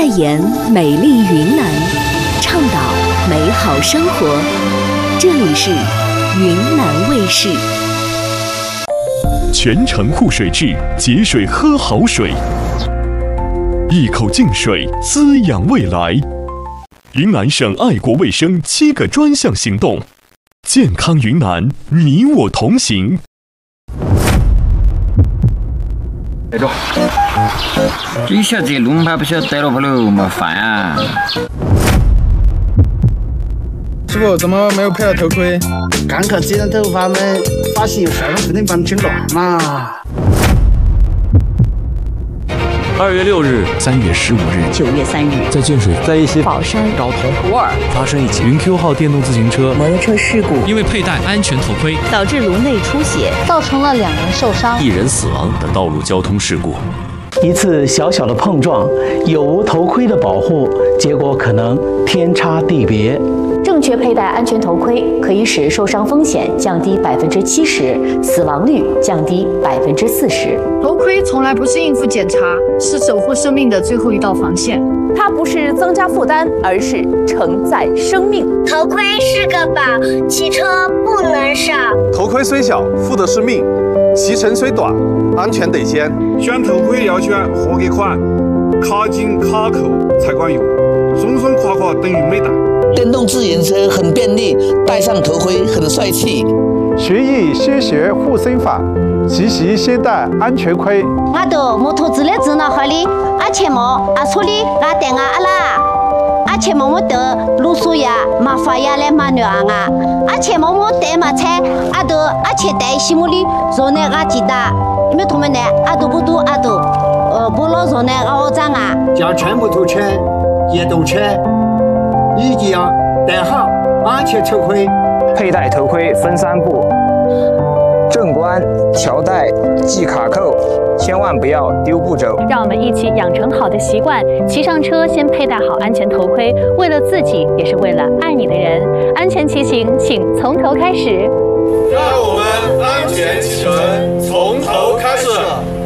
代言美丽云南，倡导美好生活。这里是云南卫视。 全程护水质，节水喝好水，一口净水滋养未来。云南省爱国卫生7个专项行动，健康云南，你我同行。 带着，这下这龙牌不晓得带了不喽？麻烦啊！ 师傅，怎么没有佩戴头盔？ 刚看这张头发们，发现有帅哥不能把你整乱嘛。 2月6日、3月15日、 9月3日， 在建水、 在一溪、 宝山、 昭通、 普洱发生一起云 Q 号电动自行车摩托车事故， 因为佩戴安全头盔导致颅内出血， 造成了2人受伤、 1人死亡的道路交通事故。 一次小小的碰撞，有无头盔的保护，结果可能天差地别。 正确佩戴安全头盔可以使受伤风险降低70%，死亡率降低40%。 头盔从来不是应付检查，是守护生命的最后一道防线。 它不是增加负担，而是承载生命。 头盔是个宝，骑车不能少。 头盔虽小，负的是命；骑程虽短，安全得先。 选头盔要选合格款，卡紧卡扣才管用，松松垮垮等于没戴。 电动自行车很便利，戴上头盔很帅气。 学艺先学护身法，骑行先戴安全盔。 我的摩托子的指导好哩，前毛处理戴啦，前毛的路数呀，麻烦呀来麻烦啊，前毛戴嘛菜，前戴西木里，昨天记得，因为他们呢，不老昨天长啊。 加全摩托车、电动车。一定要戴好安全头盔。 佩戴头盔分3步：正关、调带、系卡扣，千万不要丢步骤。 让我们一起养成好的习惯，骑上车先佩戴好安全头盔，为了自己，也是为了爱你的人。安全骑行，请从头开始。 让我们安全骑乘从头开始。